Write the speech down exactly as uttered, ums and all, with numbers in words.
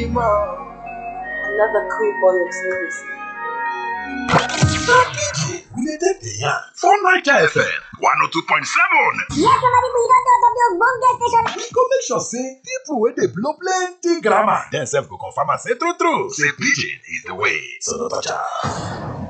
Another cool boy exclusive. We dey take the yarn for Naija F M one oh two point seven. Yes, somebody we don turn up the ogbonge station. We go make sure say people wey dey blow plenty grammar dem sef go confirm am say true true say pidgin is the way, so no touch am.